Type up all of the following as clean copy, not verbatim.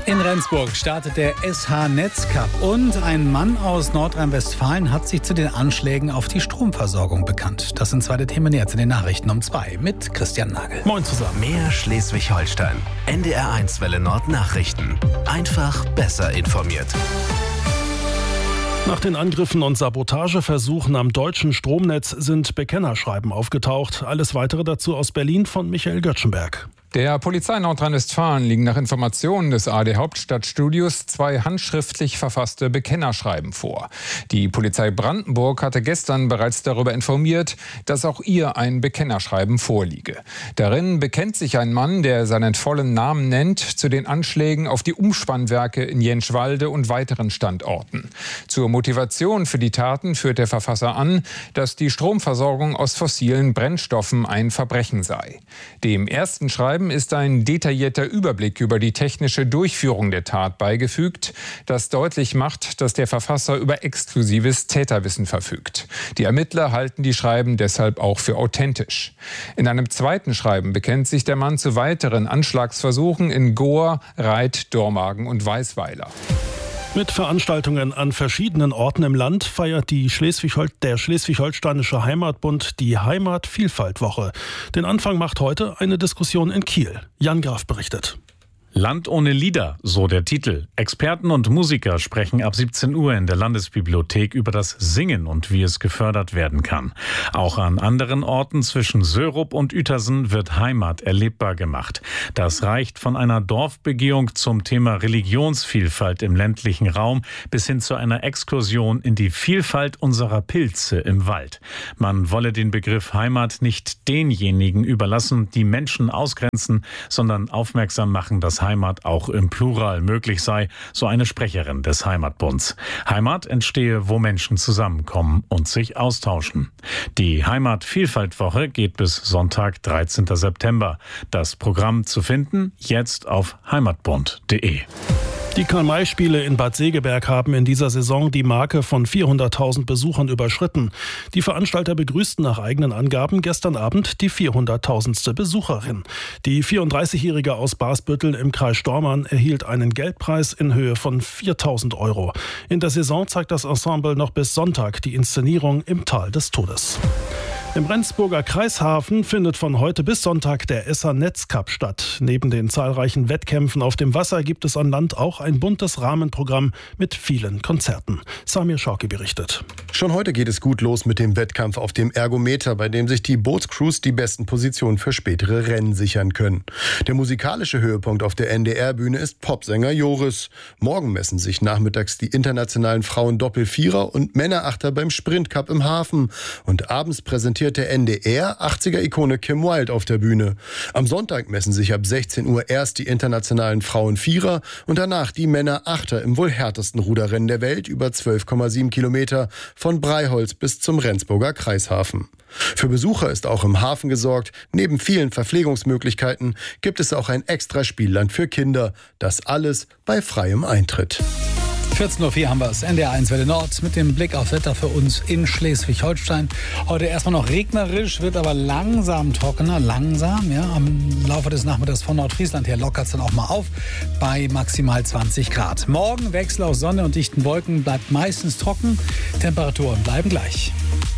In Rendsburg startet der SH Netzcup und ein Mann aus Nordrhein-Westfalen hat sich zu den Anschlägen auf die Stromversorgung bekannt. Das sind zwei der Themen jetzt in den Nachrichten um 2 mit Christian Nagel. Moin zusammen. Mehr Schleswig-Holstein. NDR1 Welle Nord Nachrichten. Einfach besser informiert. Nach den Angriffen und Sabotageversuchen am deutschen Stromnetz sind Bekennerschreiben aufgetaucht. Alles Weitere dazu aus Berlin von Michael Göttschenberg. Der Polizei Nordrhein-Westfalen liegen nach Informationen des ARD Hauptstadtstudios 2 handschriftlich verfasste Bekennerschreiben vor. Die Polizei Brandenburg hatte gestern bereits darüber informiert, dass auch ihr ein Bekennerschreiben vorliege. Darin bekennt sich ein Mann, der seinen vollen Namen nennt, zu den Anschlägen auf die Umspannwerke in Jänschwalde und weiteren Standorten. Zur Motivation für die Taten führt der Verfasser an, dass die Stromversorgung aus fossilen Brennstoffen ein Verbrechen sei. Dem ersten Schreiben ist ein detaillierter Überblick über die technische Durchführung der Tat beigefügt, das deutlich macht, dass der Verfasser über exklusives Täterwissen verfügt. Die Ermittler halten die Schreiben deshalb auch für authentisch. In einem zweiten Schreiben bekennt sich der Mann zu weiteren Anschlagsversuchen in Gohr, Reit, Dormagen und Weißweiler. Mit Veranstaltungen an verschiedenen Orten im Land feiert der Schleswig-Holsteinische Heimatbund die Heimatvielfaltwoche. Den Anfang macht heute eine Diskussion in Kiel. Jan Graf berichtet. Land ohne Lieder, so der Titel. Experten und Musiker sprechen ab 17 Uhr in der Landesbibliothek über das Singen und wie es gefördert werden kann. Auch an anderen Orten zwischen Sörup und Uetersen wird Heimat erlebbar gemacht. Das reicht von einer Dorfbegehung zum Thema Religionsvielfalt im ländlichen Raum bis hin zu einer Exkursion in die Vielfalt unserer Pilze im Wald. Man wolle den Begriff Heimat nicht denjenigen überlassen, die Menschen ausgrenzen, sondern aufmerksam machen, dass Heimat auch im Plural möglich sei, so eine Sprecherin des Heimatbunds. Heimat entstehe, wo Menschen zusammenkommen und sich austauschen. Die Heimatvielfaltwoche geht bis Sonntag, 13. September. Das Programm zu finden jetzt auf heimatbund.de. Die Karl-May-Spiele in Bad Segeberg haben in dieser Saison die Marke von 400.000 Besuchern überschritten. Die Veranstalter begrüßten nach eigenen Angaben gestern Abend die 400.000. Besucherin. Die 34-Jährige aus Basbüttel im Kreis Stormarn erhielt einen Geldpreis in Höhe von 4.000 €. In der Saison zeigt das Ensemble noch bis Sonntag die Inszenierung im Tal des Todes. Im Rendsburger Kreishafen findet von heute bis Sonntag der SH Netzcup statt. Neben den zahlreichen Wettkämpfen auf dem Wasser gibt es an Land auch ein buntes Rahmenprogramm mit vielen Konzerten. Samir Schauki berichtet. Schon heute geht es gut los mit dem Wettkampf auf dem Ergometer, bei dem sich die Bootscrews die besten Positionen für spätere Rennen sichern können. Der musikalische Höhepunkt auf der NDR-Bühne ist Popsänger Joris. Morgen messen sich nachmittags die internationalen Frauen-Doppel-Vierer und Männer-Achter beim Sprintcup im Hafen. Und abends präsentiert der NDR 80er-Ikone Kim Wilde auf der Bühne. Am Sonntag messen sich ab 16 Uhr erst die internationalen Frauen-Vierer und danach die Männer-Achter im wohl härtesten Ruderrennen der Welt über 12,7 Kilometer von Breiholz bis zum Rendsburger Kreishafen. Für Besucher ist auch im Hafen gesorgt. Neben vielen Verpflegungsmöglichkeiten gibt es auch ein extra Spielland für Kinder. Das alles bei freiem Eintritt. 14.04 Uhr haben wir es. NDR1 Welle Nord mit dem Blick aufs Wetter für uns in Schleswig-Holstein. Heute erstmal noch regnerisch, wird aber langsam trockener. Langsam, ja. Am Laufe des Nachmittags von Nordfriesland her lockert es dann auch mal auf bei maximal 20 Grad. Morgen Wechsel aus Sonne und dichten Wolken, bleibt meistens trocken. Temperaturen bleiben gleich.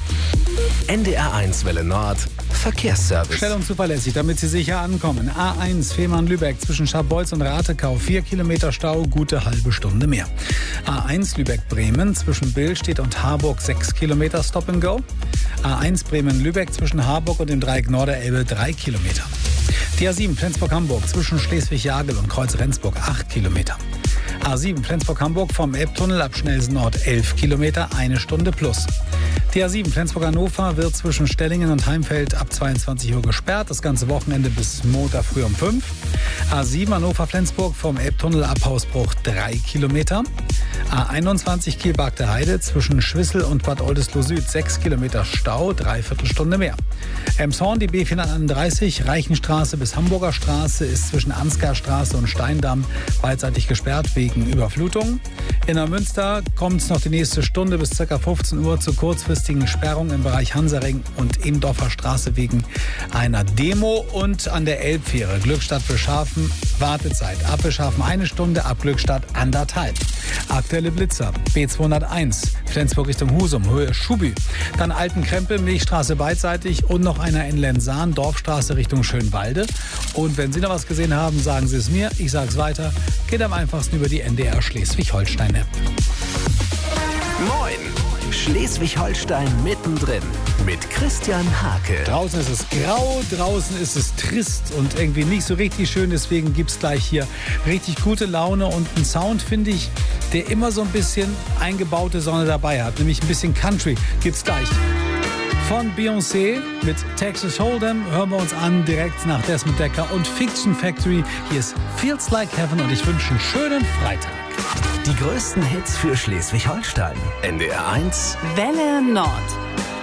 NDR1 Welle Nord Verkehrsservice. Schnell und zuverlässig, damit Sie sicher ankommen. A1 Fehmarn-Lübeck zwischen Scharbeutz und Ratekau. 4 Kilometer Stau, gute halbe Stunde mehr. A1 Lübeck-Bremen zwischen Billstedt und Harburg 6 Kilometer Stop and Go. A1 Bremen-Lübeck zwischen Harburg und dem Dreieck Norderelbe 3 Kilometer. Die A7 Flensburg-Hamburg zwischen Schleswig-Jagel und Kreuz-Rendsburg 8 Kilometer. A7 Flensburg-Hamburg vom Elbtunnel ab Schnelsen Nord 11 Kilometer, 1 Stunde plus. Die A7 Flensburg-Hannover wird zwischen Stellingen und Heimfeld ab 22 Uhr gesperrt. Das ganze Wochenende bis Montag früh um 5. A7 Hannover-Flensburg vom Elbtunnel ab Hausbruch 3 Kilometer. A21 Kiel-Bargte Heide zwischen Schwissel und Bad Oldesloe Süd 6 Kilometer Stau, 3/4 Stunde mehr. Emshorn, die B431 Reichenstraße bis Hamburger Straße ist zwischen Ansgar Straße und Steindamm beidseitig gesperrt wegen Überflutung. In Neumünster kommt es noch die nächste Stunde bis ca. 15 Uhr zu kurzfristigen Sperrungen im Bereich Hansaring und Indorfer Straße wegen einer Demo. Und an der Elbfähre Glückstadt-Bischhafen Wartezeit. Ab Bischhafen 1 Stunde, ab Glückstadt 1,5. Aktuelle Blitzer. B201 Flensburg Richtung Husum, Höhe Schubü. Dann Altenkrempel, Milchstraße beidseitig und noch einer in Lensahn, Dorfstraße Richtung Schönwalde. Und wenn Sie noch was gesehen haben, sagen Sie es mir. Ich sage es weiter. Geht am einfachsten über die NDR Schleswig-Holstein-App. Moin! Schleswig-Holstein mittendrin mit Christian Hake. Draußen ist es grau, draußen ist es trist und irgendwie nicht so richtig schön. Deswegen gibt es gleich hier richtig gute Laune und einen Sound, finde ich, der immer so ein bisschen eingebaute Sonne dabei hat. Nämlich ein bisschen Country gibt's gleich. Von Beyoncé mit Texas Hold'em hören wir uns an, direkt nach Desmond Decker und Fiction Factory. Hier ist Feels Like Heaven und ich wünsche einen schönen Freitag. Die größten Hits für Schleswig-Holstein. NDR 1 Welle Nord.